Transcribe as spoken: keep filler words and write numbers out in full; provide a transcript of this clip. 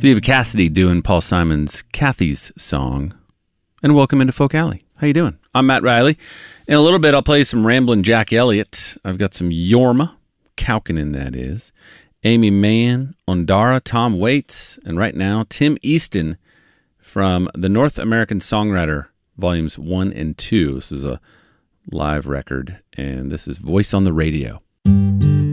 Viva Cassidy doing Paul Simon's Kathy's Song. And welcome into Folk Alley. How you doing? I'm Matt Riley. In a little bit, I'll play some Ramblin' Jack Elliott. I've got some Yorma, Kaukonen that is, Amy Mann, Ondara, Tom Waits, and right now, Tim Easton from the North American Songwriter, Volumes one and two. This is a live record, and this is Voice on the Radio.